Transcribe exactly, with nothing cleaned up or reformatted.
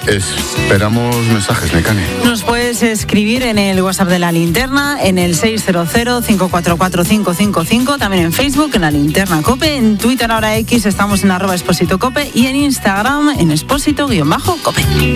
Esperamos mensajes, Nekane. Nos puedes escribir en el WhatsApp de La Linterna, en el seis cero cero, cinco cuatro cuatro, cinco cinco cinco, también en Facebook, en La Linterna Cope, en Twitter ahora X estamos en arroba Expósito Cope y en Instagram en Expósito-Cope.